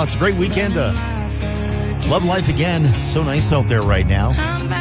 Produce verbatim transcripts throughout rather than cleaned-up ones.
Oh, it's a great weekend to love life again. So nice out there right now.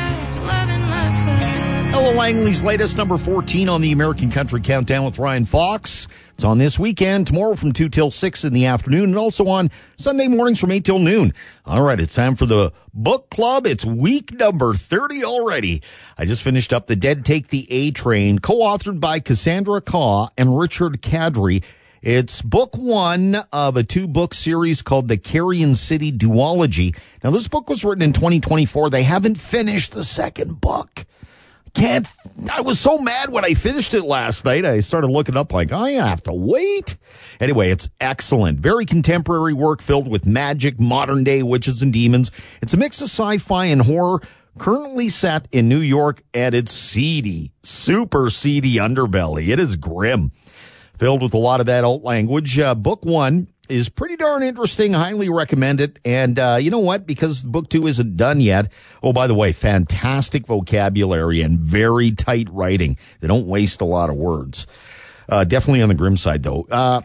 Ella Langley's latest, number fourteen on the American Country Countdown with Ryan Fox. It's on this weekend, tomorrow from two till six in the afternoon, and also on Sunday mornings from eight till noon. All right, it's time for the book club. It's week number thirty already. I just finished up The Dead Take the A Train, co-authored by Cassandra Khaw and Richard Kadrey. It's book one of a two-book series called The Carrion City Duology. Now, this book was written in twenty twenty-four. They haven't finished the second book. Can't, I was so mad when I finished it last night. I started looking up like, I have to wait. Anyway, it's excellent. Very contemporary work filled with magic, modern day witches and demons. It's a mix of sci-fi and horror, currently set in New York, and it's seedy, super seedy underbelly. It is grim, filled with a lot of adult language. Uh, book one is pretty darn interesting. Highly recommend it. And uh, you know what? Because book two isn't done yet. Oh, by the way, fantastic vocabulary and very tight writing. They don't waste a lot of words. Uh, definitely on the grim side, though. Uh,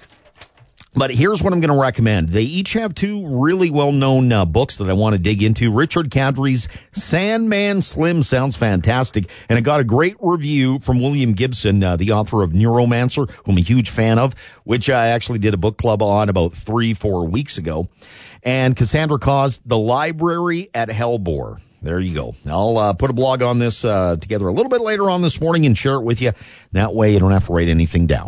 but here's what I'm going to recommend. They each have two really well-known uh, books that I want to dig into. Richard Kadrey's Sandman Slim sounds fantastic, and it got a great review from William Gibson, uh, the author of Neuromancer, who I'm a huge fan of, which I actually did a book club on about three, four weeks ago. And Cassandra Khaw's The Library at Hellbore. There you go. I'll uh, put a blog on this uh, together a little bit later on this morning and share it with you. That way you don't have to write anything down.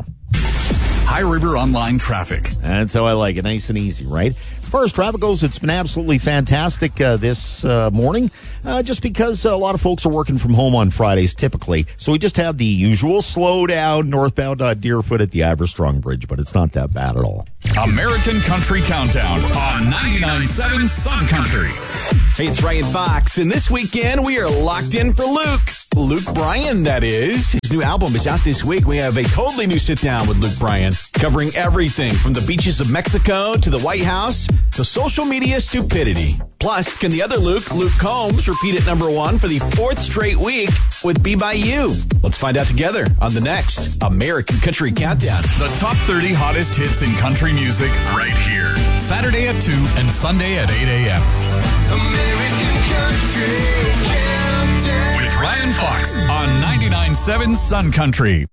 High River Online Traffic. That's how I like it. Nice and easy, right? As far as traffic goes, it's been absolutely fantastic uh, this uh, morning, uh, just because a lot of folks are working from home on Fridays typically. So we just have the usual slowdown northbound uh, Deerfoot at the Iverstrong Bridge, but it's not that bad at all. American Country Countdown on ninety-nine point seven Sun Country. Hey, it's Ryan Fox, and this weekend we are locked in for Luke. Luke Bryan, that is. His new album is out this week. We have a totally new sit-down with Luke Bryan, covering everything from the beaches of Mexico to the White House to social media stupidity. Plus, can the other Luke, Luke Combs, repeat at number one for the fourth straight week with Be By You? Let's find out together on the next American Country Countdown. The top thirty hottest hits in country music right here. Saturday at two and Sunday at eight a.m. American Country Countdown. With Ryan Fox on ninety-nine point seven Sun Country.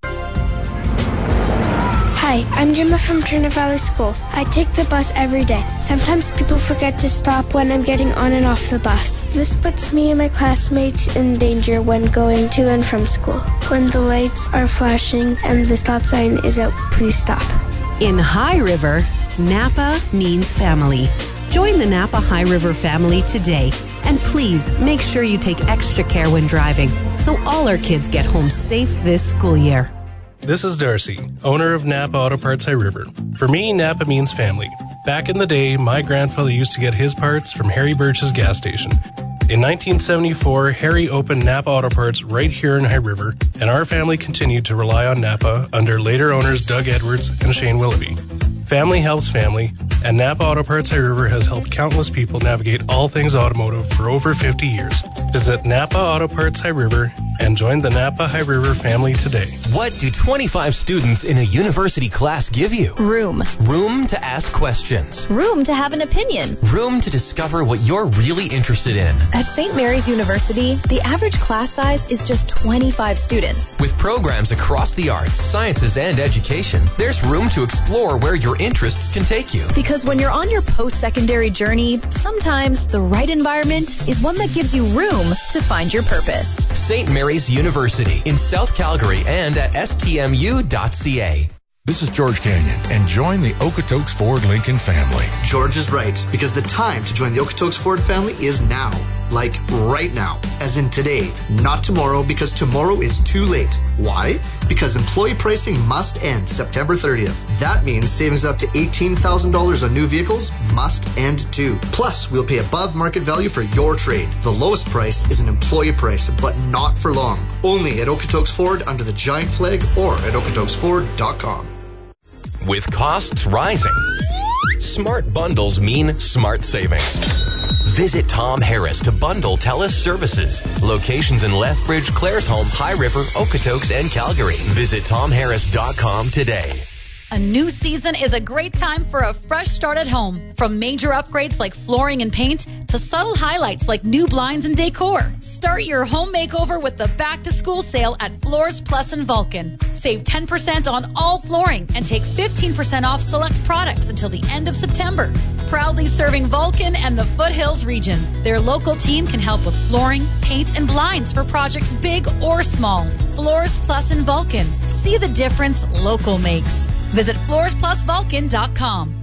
Hi, I'm Gemma from Turner Valley School. I take the bus every day. Sometimes people forget to stop when I'm getting on and off the bus. This puts me and my classmates in danger when going to and from school. When the lights are flashing and the stop sign is out, please stop. In High River, Napa means family. Join the Napa High River family today. And please make sure you take extra care when driving so all our kids get home safe this school year. This is Darcy, owner of Napa Auto Parts High River. For me, Napa means family. Back in the day, my grandfather used to get his parts from Harry Birch's gas station. In nineteen seventy-four, Harry opened Napa Auto Parts right here in High River, and our family continued to rely on Napa under later owners Doug Edwards and Shane Willoughby. Family helps family, and Napa Auto Parts High River has helped countless people navigate all things automotive for over fifty years. Visit Napa Auto Parts High River and join the Napa High River family today. What do twenty-five students in a university class give you? Room. Room to ask questions. Room to have an opinion. Room to discover what you're really interested in. At Saint Mary's University, the average class size is just twenty-five students. With programs across the arts, sciences, and education, there's room to explore where your interests can take you. Because when you're on your post-secondary journey, sometimes the right environment is one that gives you room to find your purpose. Saint Mary's University in South Calgary and at S T M U dot C A. This is George Canyon, and join the Okotoks Ford Lincoln family. George is right, because the time to join the Okotoks Ford family is now. Like right now, as in today, not tomorrow, because tomorrow is too late. Why? Because employee pricing must end September thirtieth. That means savings up to eighteen thousand dollars on new vehicles must end too. Plus, we'll pay above market value for your trade. The lowest price is an employee price, but not for long. Only at Okotoks Ford under the giant flag or at okotoks ford dot com. With costs rising, smart bundles mean smart savings. Visit Tom Harris to bundle TELUS services. Locations in Lethbridge, Claresholm, High River, Okotoks, and Calgary. Visit tom harris dot com today. A new season is a great time for a fresh start at home. From major upgrades like flooring and paint to subtle highlights like new blinds and decor. Start your home makeover with the back-to-school sale at Floors Plus in Vulcan. Save ten percent on all flooring and take fifteen percent off select products until the end of September. Proudly serving Vulcan and the Foothills region. Their local team can help with flooring, paint, and blinds for projects big or small. Floors Plus in Vulcan. See the difference local makes. Visit floors plus vulcan dot com.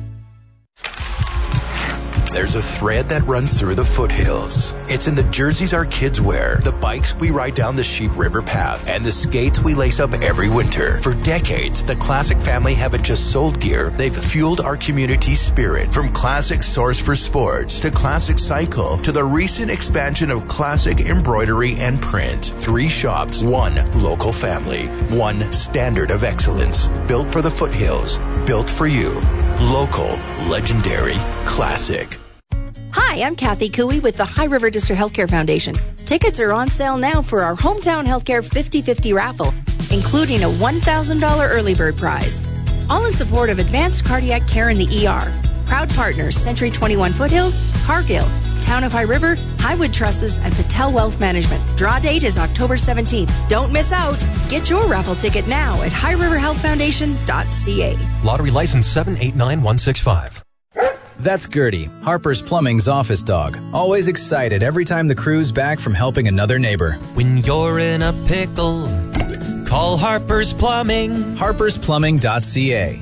There's a thread that runs through the foothills. It's in the jerseys our kids wear, the bikes we ride down the Sheep River path, and the skates we lace up every winter. For decades, the Classic family haven't just sold gear, they've fueled our community's spirit. From Classic Source for Sports to Classic Cycle to the recent expansion of Classic Embroidery and Print. Three shops, one local family, one standard of excellence. Built for the foothills, built for you. Local, legendary, classic. Hi, I'm Kathy Cooey with the High River District Healthcare Foundation. Tickets are on sale now for our Hometown Healthcare fifty fifty raffle, including a one thousand dollars early bird prize. All in support of advanced cardiac care in the E R. Proud partners, Century twenty-one Foothills, Cargill, Town of High River, Highwood Trusses, and Patel Wealth Management. Draw date is October seventeenth. Don't miss out. Get your raffle ticket now at high river health foundation dot c a. Lottery license seven eight nine one six five. That's Gertie, Harper's Plumbing's office dog. Always excited every time the crew's back from helping another neighbor. When you're in a pickle, call Harper's Plumbing. harpers plumbing dot c a.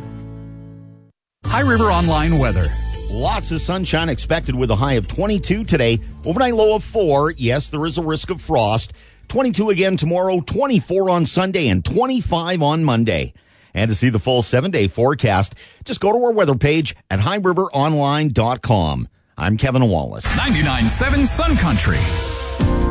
High River Online weather. Lots of sunshine expected with a high of twenty-two today. Overnight low of four. Yes, there is a risk of frost. twenty-two again tomorrow, twenty-four on Sunday, and twenty-five on Monday. And to see the full seven-day forecast, just go to our weather page at high river online dot com. I'm Kevin Wallace. ninety-nine point seven Sun Country.